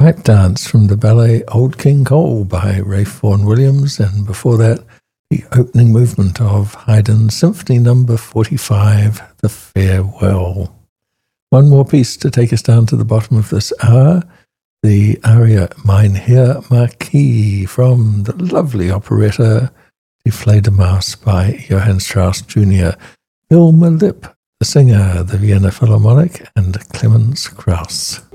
Pipe Dance from the ballet Old King Cole by Ralph Vaughan Williams, and before that, the opening movement of Haydn's Symphony No. 45, The Farewell. One more piece to take us down to the bottom of this hour, the aria Mein Herr Marquis from the lovely operetta Die Fledermaus by Johann Strauss Jr., Wilma Lipp, the singer, the Vienna Philharmonic, and Clemens Krauss.